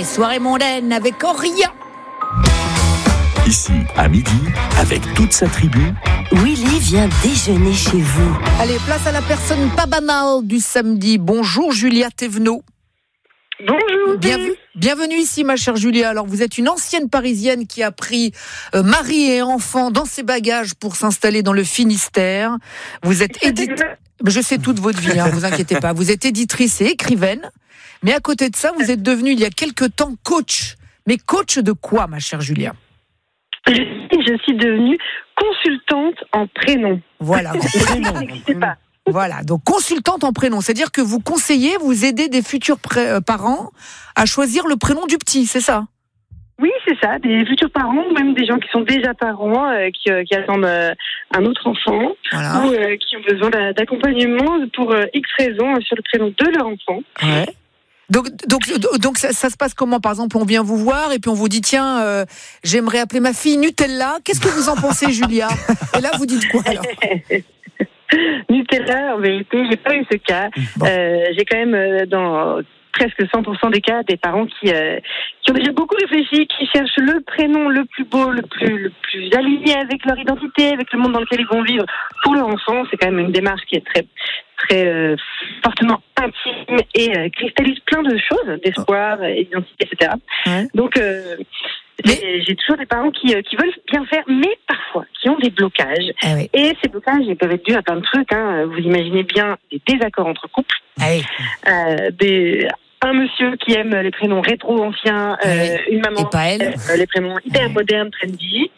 soirée mondaine avec Auria. Ici, à midi, avec toute sa tribu, Willy vient déjeuner chez vous. Allez, place à la personne pas banale du samedi. Bonjour Julia Thévenot. Bonjour. Bienvenue ici, ma chère Julia. Alors, vous êtes une ancienne Parisienne qui a pris mari et enfant dans ses bagages pour s'installer dans le Finistère. Vous êtes Je sais toute votre vie, vous inquiétez pas. Vous êtes éditrice et écrivaine. Mais à côté de ça, vous êtes devenue, il y a quelque temps, coach. Mais coach de quoi, ma chère Julia ? Je suis devenue consultante en prénom. Voilà. Ça n'existait pas. Voilà, donc consultante en prénom, c'est-à-dire que vous conseillez, vous aidez des futurs parents à choisir le prénom du petit, c'est ça ? Oui, c'est ça, des futurs parents, ou même des gens qui sont déjà parents, qui attendent un autre enfant, voilà. Ou qui ont besoin d'accompagnement pour X raisons sur le prénom de leur enfant. Ouais. Donc ça se passe comment ? Par exemple, on vient vous voir et puis on vous dit tiens, j'aimerais appeler ma fille Nutella. Qu'est-ce que vous en pensez, Julia ? Et là, vous dites quoi alors ? Nutella, en vérité, j'ai pas eu ce cas. Bon. J'ai quand même dans presque 100% des cas des parents qui ont déjà beaucoup réfléchi, qui cherchent le prénom le plus beau, le plus aligné avec leur identité, avec le monde dans lequel ils vont vivre pour leur enfant. C'est quand même une démarche qui est très fortement intime et cristallise plein de choses, d'espoir, d'identité, etc. Ouais. Donc j'ai toujours des parents qui veulent bien faire, mais parfois qui ont des blocages. Ah oui. Et ces blocages, ils peuvent être dus à plein de trucs. Vous imaginez bien des désaccords entre couples, ah oui. Un monsieur qui aime les prénoms rétro anciens, une maman qui aime les prénoms hyper modernes, trendy.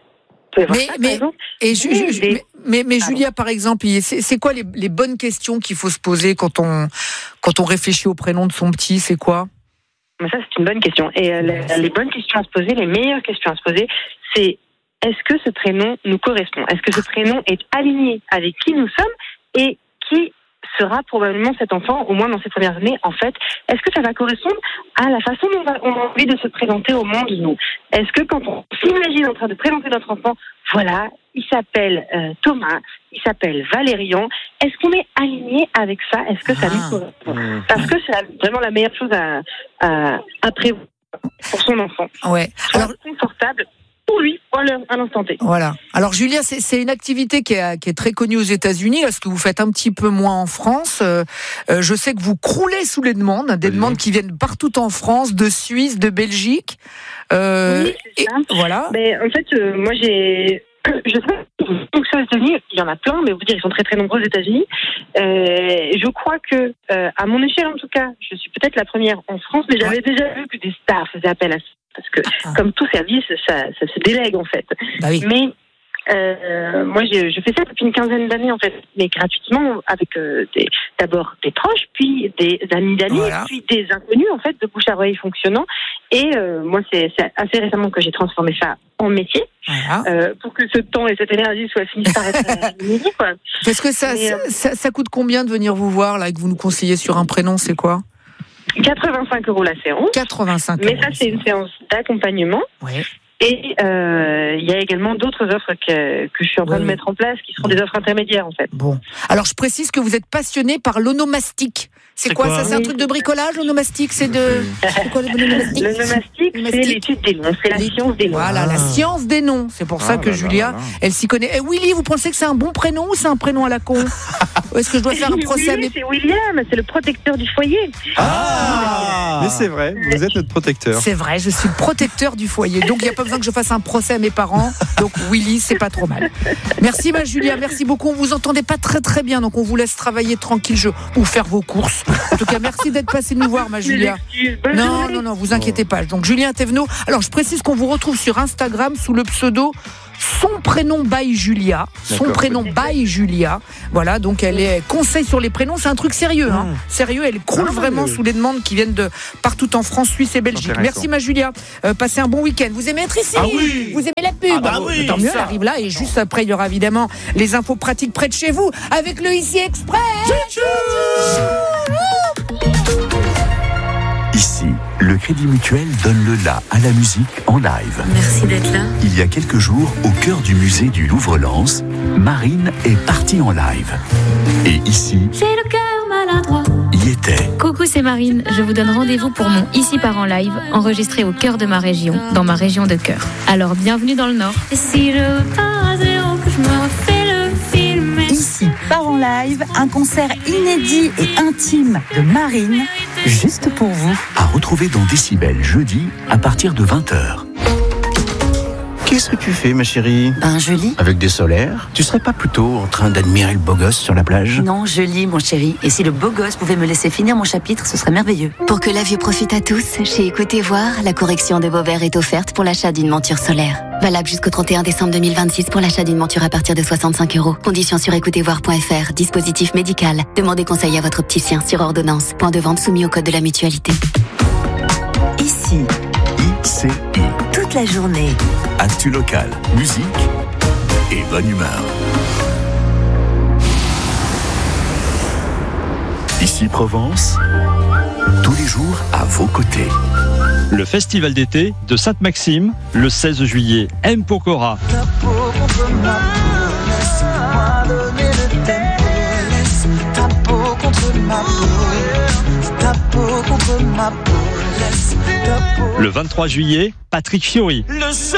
Mais Julia, par exemple, c'est quoi les bonnes questions qu'il faut se poser quand on réfléchit au prénom de son petit ? C'est quoi ? Ça, c'est une bonne question. Et les bonnes questions à se poser, les meilleures questions à se poser, c'est est-ce que ce prénom nous correspond ? Est-ce que ce prénom est aligné avec qui nous sommes et qui sera probablement cet enfant, au moins dans ses premières années, en fait, est-ce que ça va correspondre à la façon dont on a envie de se présenter au monde, nous ? Est-ce que quand on s'imagine en train de présenter notre enfant, voilà, il s'appelle Thomas, il s'appelle Valérian, est-ce qu'on est aligné avec ça ? Est-ce que ça nous correspond ? Parce que c'est vraiment la meilleure chose à prévoir pour son enfant. Ouais. Alors, confortable pour lui, à l'instant T. Voilà. Alors Julia, c'est une activité qui est très connue aux États-Unis, ce que vous faites un petit peu moins en France. Je sais que vous croulez sous les demandes, des demandes qui viennent partout en France, de Suisse, de Belgique. Oui, c'est ça. Voilà. Mais en fait, moi je sais pas si aux États-Unis, il y en a plein, mais vous dire, ils sont très très nombreux aux États-Unis. Je crois que, à mon échelle en tout cas, je suis peut-être la première en France, mais j'avais déjà vu que des stars faisaient appel à ça. Parce que, comme tout service, ça se délègue, en fait. Bah oui. Mais, moi, je fais ça depuis une quinzaine d'années, en fait. Mais gratuitement, avec d'abord des proches, puis des amis d'amis, voilà. Puis des inconnus, en fait, de bouche à oreille fonctionnant. Et moi, c'est assez récemment que j'ai transformé ça en métier. Voilà. Pour que ce temps et cette énergie soient finis par être midi, quoi. Parce que ça coûte combien de venir vous voir, là, que vous nous conseillez sur un prénom, c'est quoi ? 85 € la séance. 85 €. Mais ça, c'est une séance d'accompagnement. Oui. Et il y a également d'autres offres que je suis en train de mettre en place, qui seront des offres intermédiaires, en fait. Bon. Alors, je précise que vous êtes passionné par l'onomastique. C'est quoi ça ? C'est un truc de bricolage, l'onomastique ? C'est quoi l'onomastique ? L'onomastique, c'est l'étude des noms. C'est la science des noms. Voilà, la science des noms. C'est pour ça que Julia, elle s'y connaît. Et Willy, vous pensez que c'est un bon prénom ou c'est un prénom à la con ? Ou est-ce que je dois faire un procès à mes... C'est William, c'est le protecteur du foyer. Mais c'est vrai, vous êtes notre protecteur. C'est vrai, je suis le protecteur du foyer. Donc, il n'y a pas besoin que je fasse un procès à mes parents. Donc, Willy, c'est pas trop mal. Merci, ma Julia, merci beaucoup. On vous entendait pas très très bien, donc on vous laisse travailler tranquille ou faire vos courses. En tout cas, merci d'être passé nous voir, ma Julia. Non, vous inquiétez pas. Donc, Julien Thévenot. Alors, je précise qu'on vous retrouve sur Instagram sous le pseudo Son prénom by Julia. Son prénom by Julia. Voilà, donc elle est conseil sur les prénoms. C'est un truc sérieux, hein. Sérieux, elle croule vraiment sous les demandes qui viennent de partout en France, Suisse et Belgique. Merci, ma Julia. Passez un bon week-end. Vous aimez être ici ? Vous aimez la pub ? Tant mieux, elle arrive là. Et juste après, il y aura évidemment les infos pratiques près de chez vous avec le Ici Express. Ici, le Crédit Mutuel donne le la à la musique en live. Merci d'être là. Il y a quelques jours, au cœur du musée du Louvre-Lens, Marine est partie en live. Et ici, j'ai le cœur maladroit. y était. Coucou, c'est Marine. Je vous donne rendez-vous pour mon Ici part en live, enregistré au cœur de ma région, dans ma région de cœur. Alors, bienvenue dans le Nord. Et si je pars à zéro, que je me refais le film. Ici part en live, un concert inédit et intime de Marine, juste pour vous. À retrouver dans Décibel jeudi à partir de 20h. Qu'est-ce que tu fais, ma chérie? Je lis. Avec des solaires? Tu serais pas plutôt en train d'admirer le beau gosse sur la plage? Non, je lis, mon chéri. Et si le beau gosse pouvait me laisser finir mon chapitre, ce serait merveilleux. Pour que la vue profite à tous, chez Écoutez Voir, la correction de vos verres est offerte pour l'achat d'une monture solaire. Valable jusqu'au 31 décembre 2026 pour l'achat d'une monture à partir de 65 €. Conditions sur écoutezvoir.fr. Dispositif médical. Demandez conseil à votre opticien sur ordonnance. Point de vente soumis au code de la mutualité. Ici, ICI. toute la journée. Actu local, musique et bonne humeur. Ici Provence, tous les jours à vos côtés. Le festival d'été de Sainte-Maxime, le 16 juillet, M. Pokora. Le 23 juillet, Patrick Fiori.